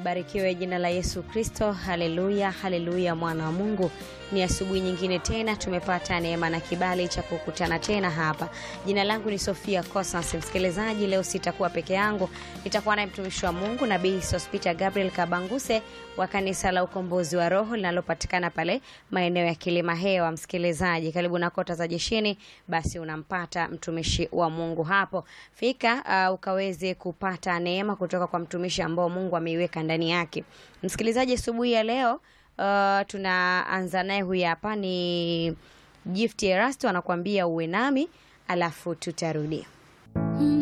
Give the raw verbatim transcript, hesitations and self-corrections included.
Libarikiwe jina la Yesu Kristo. Haleluya, haleluya mwana wa Mungu. Ni asubuhi nyingine tena tumepata neema na kibali cha kukutana tena hapa. Jina langu ni Sofia Cosmas. Msikilizaji, leo sitakuwa peke yangu. Nitakuwa na mtumishi wa Mungu Nabii Sospita Gabriel Kabanguse wa kanisa la Ukombozi wa Roho linalopatikana pale maeneo ya Kilima Hewa. Msikilizaji, karibu na kota za jeshini, basi unampata mtumishi wa Mungu hapo. Fika uh, ukaweze kupata neema kutoka kwa mtumishi ambao Mungu ameiweka ndani yake. Msikilizaji, asubuhi ya leo Uh, tunaanza naye huyu hapa ni Gift Erasto anakuambia uwe nami, alafu tutarudi.